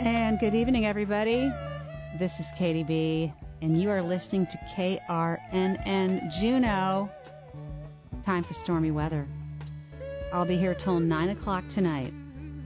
And good evening, everybody. This is Katie B, and you are listening to KRNN Juneau. Time for stormy weather. I'll be here till 9 o'clock tonight.